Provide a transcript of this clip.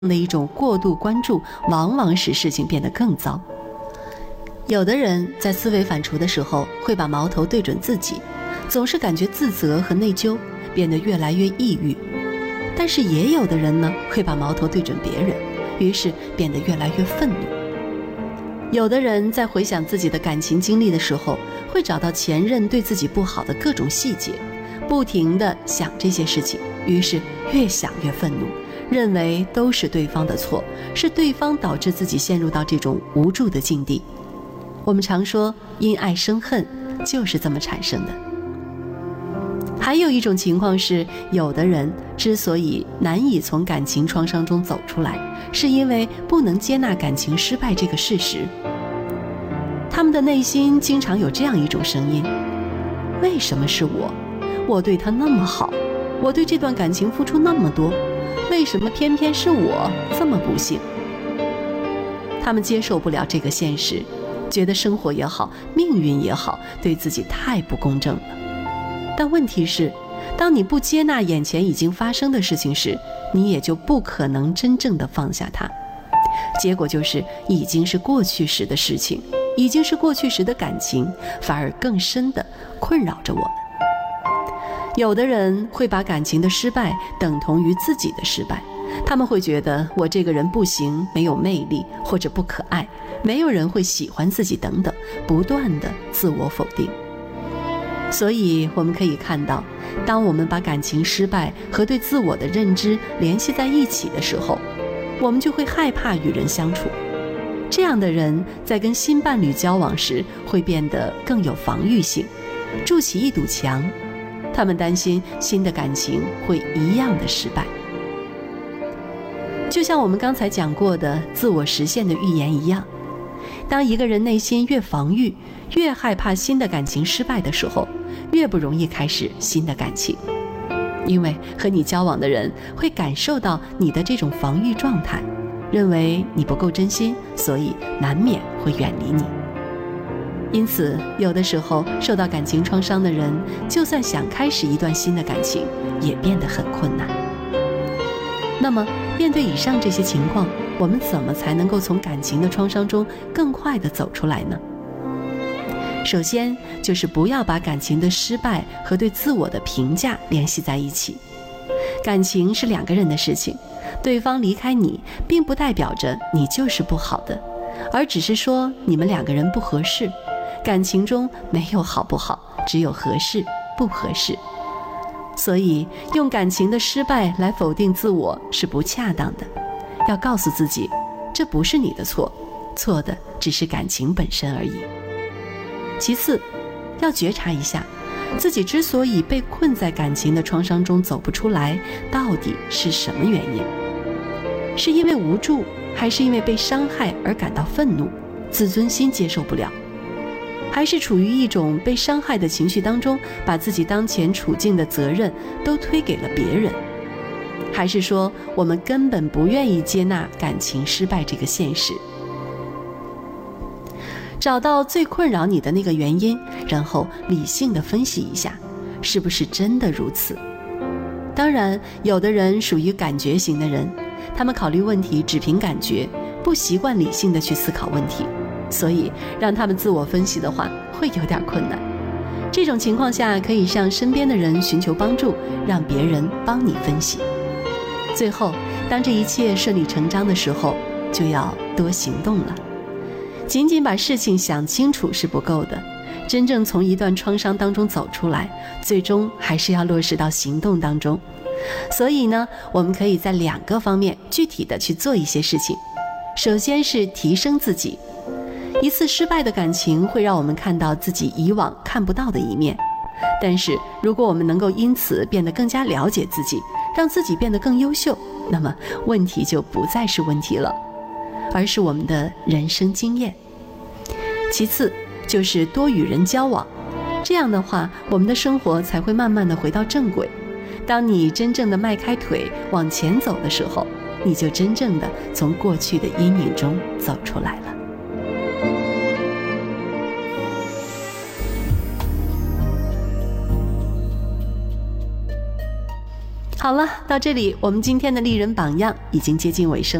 的一种过度关注往往使事情变得更糟。有的人在思维反刍的时候会把矛头对准自己，总是感觉自责和内疚，变得越来越抑郁。但是也有的人呢，会把矛头对准别人，于是变得越来越愤怒。有的人在回想自己的感情经历的时候，会找到前任对自己不好的各种细节，不停地想这些事情，于是越想越愤怒，认为都是对方的错，是对方导致自己陷入到这种无助的境地。我们常说因爱生恨，就是这么产生的。还有一种情况是，有的人之所以难以从感情创伤中走出来，是因为不能接纳感情失败这个事实。他们的内心经常有这样一种声音：为什么是我？我对他那么好，我对这段感情付出那么多，为什么偏偏是我这么不幸？他们接受不了这个现实，觉得生活也好，命运也好，对自己太不公正了。但问题是，当你不接纳眼前已经发生的事情时，你也就不可能真正的放下它。结果就是已经是过去时的事情，已经是过去时的感情，反而更深的困扰着我们。有的人会把感情的失败等同于自己的失败，他们会觉得我这个人不行，没有魅力，或者不可爱，没有人会喜欢自己等等，不断的自我否定。所以我们可以看到，当我们把感情失败和对自我的认知联系在一起的时候，我们就会害怕与人相处。这样的人在跟新伴侣交往时会变得更有防御性，筑起一堵墙，他们担心新的感情会一样的失败。就像我们刚才讲过的自我实现的预言一样，当一个人内心越防御，越害怕新的感情失败的时候，越不容易开始新的感情。因为和你交往的人会感受到你的这种防御状态，认为你不够真心，所以难免会远离你。因此，有的时候受到感情创伤的人，就算想开始一段新的感情，也变得很困难。那么，面对以上这些情况，我们怎么才能够从感情的创伤中更快地走出来呢？首先，就是不要把感情的失败和对自我的评价联系在一起。感情是两个人的事情，对方离开你，并不代表着你就是不好的，而只是说你们两个人不合适。感情中没有好不好，只有合适不合适。所以用感情的失败来否定自我是不恰当的，要告诉自己，这不是你的错，错的只是感情本身而已。其次，要觉察一下自己之所以被困在感情的创伤中走不出来，到底是什么原因？是因为无助，还是因为被伤害而感到愤怒，自尊心接受不了？还是处于一种被伤害的情绪当中，把自己当前处境的责任都推给了别人？还是说我们根本不愿意接纳感情失败这个现实？找到最困扰你的那个原因，然后理性地分析一下，是不是真的如此？当然，有的人属于感觉型的人，他们考虑问题只凭感觉，不习惯理性地去思考问题，所以让他们自我分析的话，会有点困难。这种情况下，可以向身边的人寻求帮助，让别人帮你分析。最后，当这一切顺理成章的时候，就要多行动了。仅仅把事情想清楚是不够的，真正从一段创伤当中走出来，最终还是要落实到行动当中。所以呢，我们可以在两个方面具体的去做一些事情。首先是提升自己。一次失败的感情会让我们看到自己以往看不到的一面，但是如果我们能够因此变得更加了解自己，让自己变得更优秀，那么问题就不再是问题了，而是我们的人生经验。其次就是多与人交往，这样的话，我们的生活才会慢慢的回到正轨。当你真正的迈开腿往前走的时候，你就真正的从过去的阴影中走出来了。 好了，到这里我们今天的丽人榜样已经接近尾声。